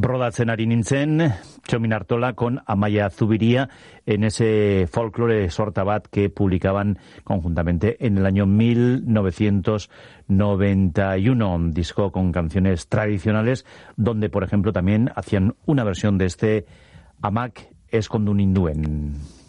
Rodatzen ari nintzen, Txomin Artola con Amaia Zubiría en ese folclore sorta bat que publicaban conjuntamente en el año 1991, un disco con canciones tradicionales donde, por ejemplo, también hacían una versión de este Amak Eskondun Induen.